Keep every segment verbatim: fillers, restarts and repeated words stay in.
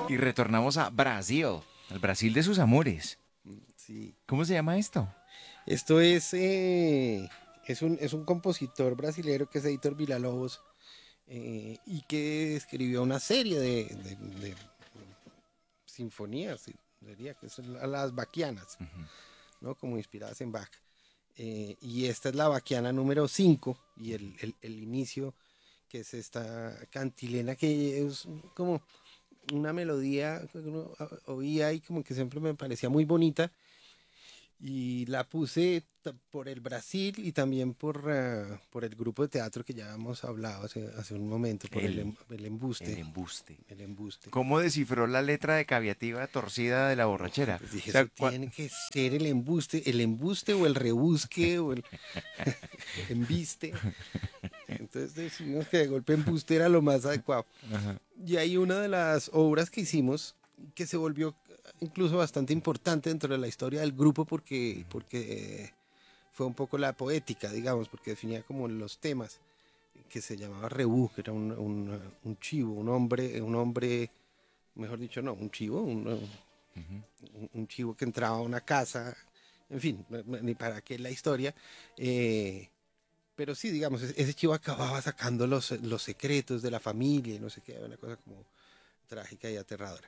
Y retornamos a Brasil, al Brasil de sus amores. Sí. ¿Cómo se llama esto? Esto es, eh, es, un, es un compositor brasilero que es Heitor Villa-Lobos eh, y que escribió una serie de, de, de sinfonías, sí, diría que son las baquianas, Ujú. ¿no? Como inspiradas en Bach. Eh, y esta es la baquiana número cinco y el, el, el inicio, que es esta cantilena que es como una melodía que uno oía y como que siempre me parecía muy bonita y la puse t- por el Brasil y también por, uh, por el grupo de teatro que ya hemos hablado hace, hace un momento, por el, El, em- el el embuste, embuste. el embuste. ¿Cómo descifró la letra de caviativa torcida de la No, borrachera? pues dije, O sea, eso cua- tiene que ser el embuste, el embuste o el rebusque o el embiste. Entonces decidimos que de golpe embuste era lo más adecuado. Ajá. Y hay una de las obras que hicimos que se volvió incluso bastante importante dentro de la historia del grupo porque, porque eh, fue un poco la poética, digamos, porque definía como los temas, que se llamaba Rebú, que era un, un, un chivo, un hombre, un hombre, mejor dicho, no, un chivo, un, Ujú. un, un chivo que entraba a una casa, en fin, ni para qué la historia. Eh, pero sí, digamos, ese chivo acababa sacando los, los secretos de la familia y no sé qué, una cosa como trágica y aterradora.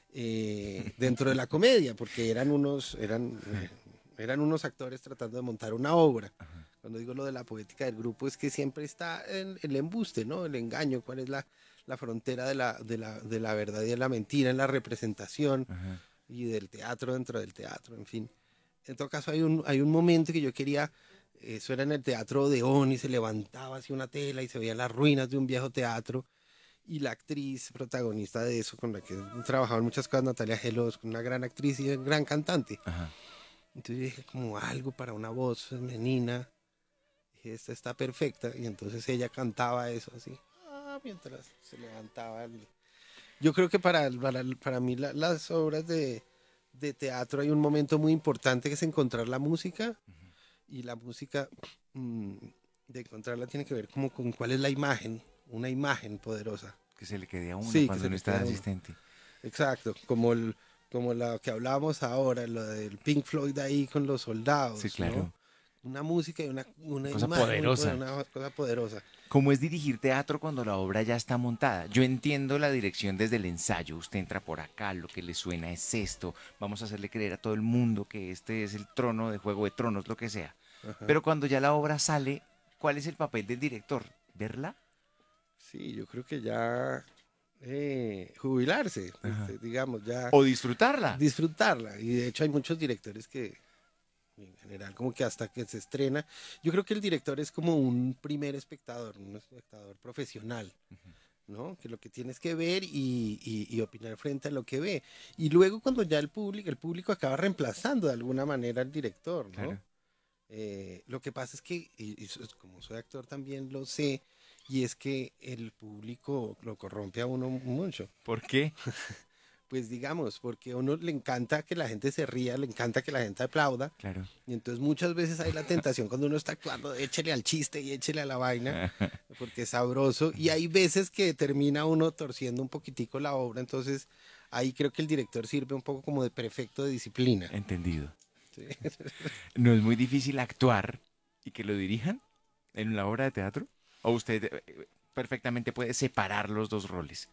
Eh, dentro de la comedia, porque eran unos, eran, eh, eran unos actores tratando de montar una obra. Cuando digo lo de la poética del grupo es que siempre está el, el embuste, ¿no? El engaño, cuál es la, la frontera de la, de, la, de la verdad y de la mentira en la representación Ajá. y del teatro dentro del teatro, en fin. En todo caso, hay un, hay un momento que yo quería, eso era en el Teatro Odeón y se levantaba así una tela y se veían las ruinas de un viejo teatro y la actriz protagonista de eso, con la que he trabajado en muchas cosas, Natalia Gelos, una gran actriz y gran cantante. Ajá. Entonces yo dije, como algo para una voz femenina, dije, esta está perfecta, y entonces ella cantaba eso así, ah, mientras se levantaba. El... Yo creo que para, para, para mí la, las obras de, de teatro hay un momento muy importante que es encontrar la música, y la música mmm, de encontrarla tiene que ver como con cuál es la imagen, una imagen poderosa. Que se le quede a uno Sí, que cuando se uno le está de queda a uno. asistente. Exacto, como el, como lo que hablábamos ahora, lo del Pink Floyd ahí con los Sí, soldados, ¿no? claro. Una música y una, una Cosa imagen muy poderosa. poderosa, una cosa poderosa. ¿Cómo es dirigir teatro cuando la obra ya está montada? Yo entiendo la dirección desde el ensayo. Usted entra por acá, lo que le suena es esto. Vamos a hacerle creer a todo el mundo que este es el trono de Juego de Tronos, lo que sea. Ajá. Pero cuando ya la obra sale, ¿cuál es el papel del director? ¿Verla? Sí, yo creo que ya eh, jubilarse, Ajá. este, digamos, ya O disfrutarla. disfrutarla. Y de hecho hay muchos directores que, en general, como que hasta que se estrena, yo creo que el director es como un primer espectador, un espectador profesional. ¿No? Que lo que tienes que ver y, y, y, opinar frente a lo que ve. Y luego cuando ya el público, el público acaba reemplazando de alguna manera al director, ¿no? Claro. Eh, lo que pasa es que, y, y como soy actor también lo sé, y es que el público lo corrompe a uno mucho. ¿Por qué? Pues digamos, porque a uno le encanta que la gente se ría, le encanta que la gente aplauda, Claro. y entonces muchas veces hay la tentación cuando uno está actuando, de échele al chiste y échele a la vaina, porque es sabroso, y hay veces que termina uno torciendo un poquitico la obra, entonces ahí creo que el director sirve un poco como de prefecto de disciplina. Entendido. ¿Sí? ¿No es muy difícil actuar y que lo dirijan en una obra de teatro? ¿O usted eh, perfectamente puede separar los dos roles?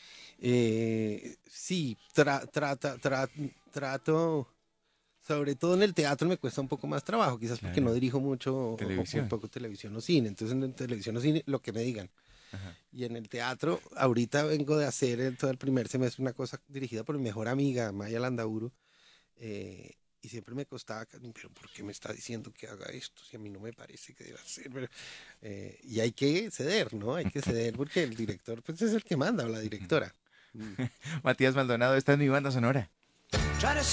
Eh, sí, tra, trata, tra, trato, sobre todo en el teatro me cuesta un poco más trabajo, quizás porque no Claro. dirijo mucho o, o muy Televisión. poco televisión o cine, entonces en televisión o cine lo que me digan. Ajá. Y en el teatro, ahorita vengo de hacer en todo el primer semestre una cosa dirigida por mi mejor amiga, Maya Landaburu, eh, y siempre me costaba, pero ¿por qué me está diciendo que haga esto? Si a mí no me parece que deba hacer. Pero, eh, y hay que ceder, ¿no? Hay que ceder porque el director pues, es el que manda, o la directora. Mm. Matías Maldonado, esta es mi banda sonora.